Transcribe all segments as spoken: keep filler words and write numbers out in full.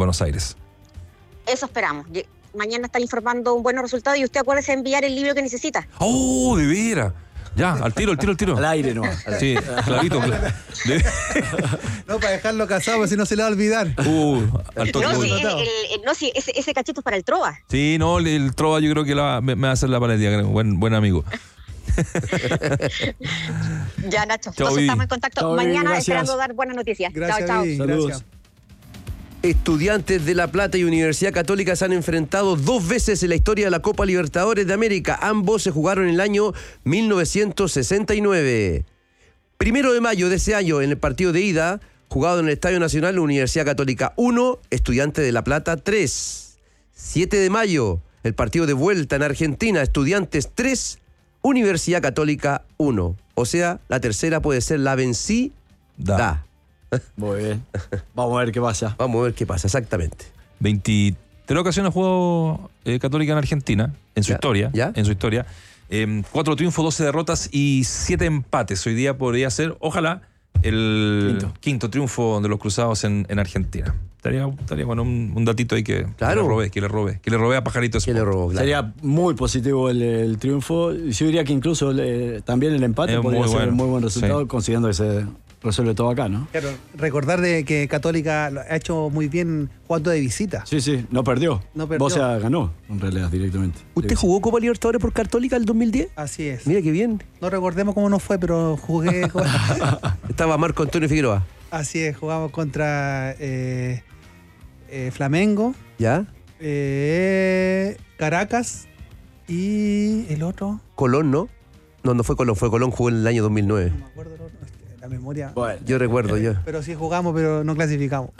Buenos Aires. Eso esperamos. Mañana están informando un buen resultado y usted acuérdese de enviar el libro que necesita. ¡Oh, de veras! Ya, al tiro, al tiro, al tiro. Al aire, ¿no? Sí, clarito. Clar- de... No, para dejarlo casado, porque si no se le va a olvidar. Uh, al toque. No, voy. sí, el, el, el, no, sí ese, ese cachito es para el trova. Sí, no, el, el trova yo creo que la, me, me va a hacer la paletía, creo. Buen, buen amigo. Ya, Nacho. Chao, Entonces Vivi. estamos en contacto Chao, mañana Vivi, esperando gracias. dar buenas noticias. Gracias, chao, chao. Vivi, Saludos. gracias. Estudiantes de La Plata y Universidad Católica se han enfrentado dos veces en la historia de la Copa Libertadores de América. Ambos se jugaron en el año mil novecientos sesenta y nueve. Primero de mayo de ese año, en el partido de ida, jugado en el Estadio Nacional, Universidad Católica uno, Estudiantes de La Plata tres. siete de mayo, el partido de vuelta en Argentina, Estudiantes tres, Universidad Católica uno. O sea, la tercera puede ser la vencida. Da. Muy bien. Vamos a ver qué pasa. Vamos a ver qué pasa, exactamente. veintitrés ocasiones ha jugado eh, Católica en Argentina, en su Ya, historia. ya. En su historia. Eh, cuatro triunfos, doce derrotas y siete empates. Hoy día podría ser, ojalá, el Quinto, quinto triunfo de los cruzados en, en Argentina. Estaría, estaría bueno un, un datito ahí que, Claro. que le robé, que le robé, que le robé a Pajarito ¿Quién Sport. le robó? Claro. Sería muy positivo el, el triunfo. Yo diría que incluso eh, también el empate Es podría muy ser bueno, un muy buen resultado, sí. considerando que se resuelve todo acá, ¿no? Claro, recordar de que Católica lo ha hecho muy bien jugando de visita. Sí, sí, no perdió. No perdió. O sea, ganó en realidad directamente. ¿Usted jugó Copa Libertadores por Católica el dos mil diez? Así es. Mira qué bien. No recordemos cómo nos fue, pero jugué. con- Estaba Marco Antonio Figueroa. Así es, jugamos contra eh, eh, Flamengo, ¿Ya? eh, Caracas y el otro. Colón, ¿no? No, no fue Colón, fue Colón, jugó en el año dos mil nueve. No me acuerdo el otro. es que La memoria. Bueno, Yo recuerdo, yo. Pero sí jugamos, pero no clasificamos.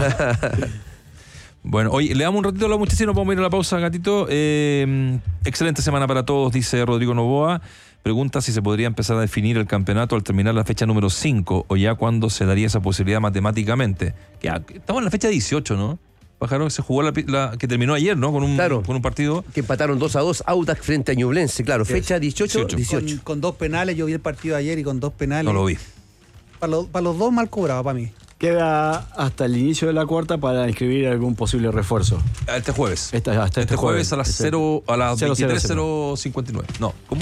Bueno, oye, le damos un ratito a los muchachos y nos vamos a ir a la pausa, gatito. Eh, excelente semana para todos, dice Rodrigo Novoa. Pregunta si se podría empezar a definir el campeonato al terminar la fecha número cinco o ya cuándo se daría esa posibilidad matemáticamente. Que, ah, estamos en la fecha dieciocho, ¿no? Pájaro, se jugó la, la que terminó ayer, ¿no? Con un, Claro. con un partido. Que empataron dos a dos Audax frente a Ñublense, claro. Fecha dieciocho, dieciocho. Con, con dos penales, yo vi el partido ayer y con dos penales. No lo vi. Para, los- para los dos mal cobrado, para mí. queda hasta el inicio de la cuarta para inscribir algún posible refuerzo. Este jueves. Esta, hasta este, Este jueves a las Ese- cero, a las cero, cero, veintitrés cero. cero cincuenta y nueve. No, ¿cómo?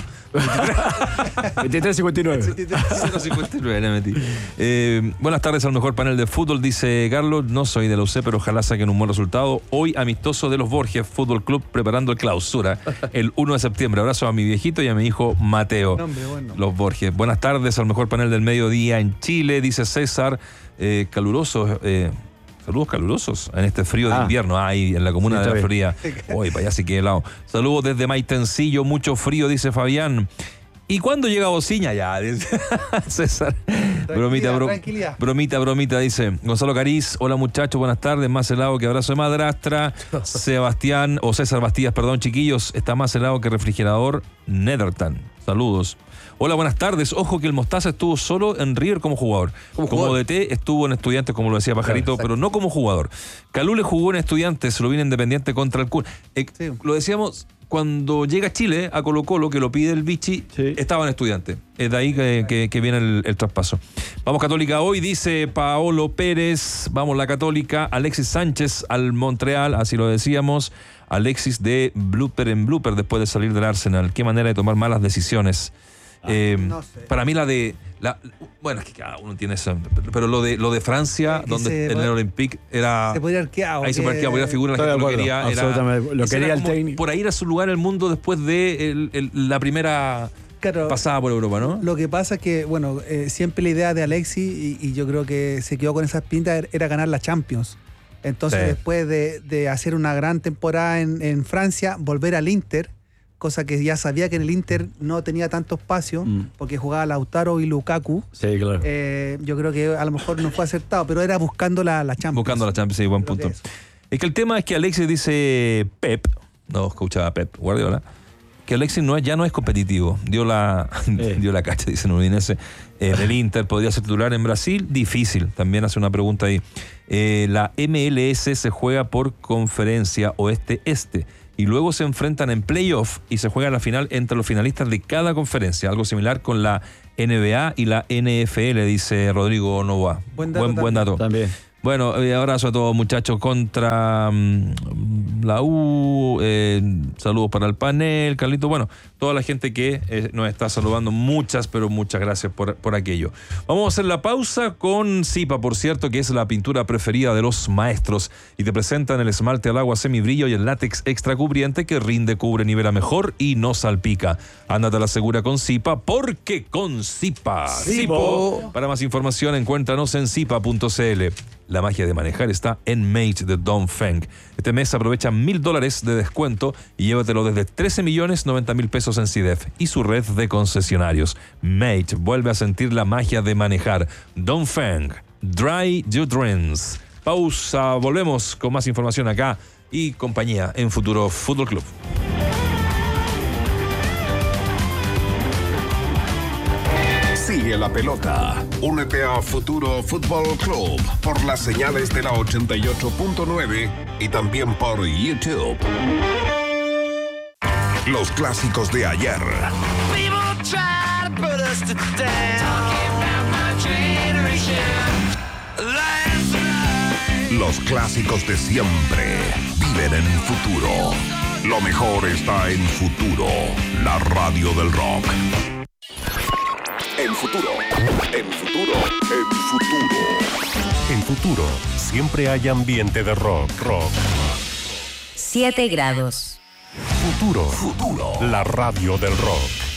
veintitrés cincuenta y nueve. cero cincuenta y nueve le metí. Eh, buenas tardes al mejor panel de fútbol, dice Carlos. No soy de la U C, pero ojalá saquen un buen resultado. Hoy amistoso de los Borges Fútbol Club preparando el clausura el uno de septiembre. Abrazo a mi viejito y a mi hijo Mateo. Nombre, bueno. Los Borges. Buenas tardes al mejor panel del mediodía en Chile, dice César. Eh, calurosos, eh, saludos calurosos en este frío de Ah. invierno, ahí en la comuna Sí, de la está Florida. Uy, para allá sí que helado. Saludos desde Maitencillo, mucho frío, dice Fabián. ¿Y cuándo llega Bociña? Ya, dice César. Bromita, bro- tranquilidad. bromita, bromita, dice Gonzalo Cariz. Hola muchachos, buenas tardes. Más helado que abrazo de madrastra. Sebastián, o César Bastías, perdón, chiquillos. Está más helado que refrigerador Netherton. Saludos. Hola, buenas tardes. Ojo que el Mostaza estuvo solo en River como jugador. Como Como, jugador. D T estuvo en Estudiantes, como lo decía Pajarito, Claro, pero no como jugador. Calule jugó en Estudiantes, lo viene Independiente contra el Kun. Eh, Sí. Lo decíamos, cuando llega a Chile, a Colo Colo, que lo pide el Vichy, Sí. estaba en Estudiantes. Es de ahí que, que- que viene el, el traspaso. Vamos Católica hoy, dice Paolo Pérez. Vamos la Católica. Alexis Sánchez al Montreal, así lo decíamos. Alexis de blooper en blooper después de salir del Arsenal. Qué manera de tomar malas decisiones. Eh, no sé. Para mí la de la, bueno, es que cada uno tiene eso, pero lo de lo de Francia, Es que donde se en el puede- Olympique era Se podría haber quedado. ahí se que- marcaba, porque la figura la Estoy de gente lo acuerdo, quería, era, absolutamente. Lo ese quería era el como técnico. por ahí era su lugar en el mundo después de el- el- la primera Claro, pasada por Europa, ¿no? Lo que pasa es que, bueno, eh, siempre la idea de Alexis, y, y yo creo que se quedó con esas pintas, era ganar la Champions. Entonces, Sí. después de, de hacer una gran temporada en, en Francia, volver al Inter, cosa que ya sabía que en el Inter no tenía tanto espacio, Mm. porque jugaba Lautaro y Lukaku. Sí, claro. Eh, yo creo que a lo mejor no fue acertado, pero era buscando la, la Champions. Buscando la Champions, sí, buen Creo que punto. eso. Es que el tema es que Alexis dice Pep, no escuchaba Pep Guardiola, que Alexis no es, ya no es competitivo. Dio la, Eh. dio la cacha, dice en Udinese. En el Inter podría ser titular en Brasil, difícil. También hace una pregunta ahí. Eh, la M L S se juega por conferencia oeste-este y luego se enfrentan en playoff y se juega la final entre los finalistas de cada conferencia. Algo similar con la N B A y la N F L, dice Rodrigo Novoa. Buen dato buen, buen dato. También. Bueno, eh, abrazo a todos, muchachos, contra um, la U. Eh, saludos para el panel, Carlito. Bueno, toda la gente que eh, nos está saludando, muchas, pero muchas gracias por, por aquello. Vamos a hacer la pausa con Zipa, por cierto, que es la pintura preferida de los maestros. Y te presentan el esmalte al agua semibrillo y el látex extra cubriente que rinde, cubre, nivela mejor y no salpica. Ándate a la segura con Zipa, porque con Zipa. Zipo. Para más información, encuéntranos en zipa punto cl. La magia de manejar está en Mate de Dongfeng. Este mes aprovecha mil dólares de descuento y llévatelo desde trece millones noventa mil pesos en C I D E F y su red de concesionarios. Mate vuelve a sentir la magia de manejar. Dongfeng, Dry Your Dreams. Pausa, volvemos con más información acá y compañía en Futuro Fútbol Club. Sigue la pelota. Únete a Futuro Fútbol Club por las señales de la ochenta y ocho punto nueve y también por YouTube. Los clásicos de ayer. Los clásicos de siempre viven en Futuro. Lo mejor está en Futuro, la radio del rock. En Futuro, en Futuro, en Futuro. En Futuro, siempre hay ambiente de rock, rock. siete grados. Futuro, Futuro. la radio del rock.